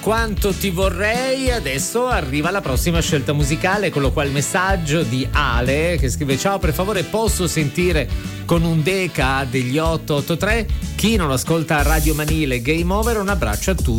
Quanto ti vorrei. Adesso arriva la prossima scelta musicale, eccolo qua il messaggio di Ale che scrive: ciao, per favore posso sentire con un deca degli 883 chi non ascolta Radio Manile Game Over? Un abbraccio a tutti.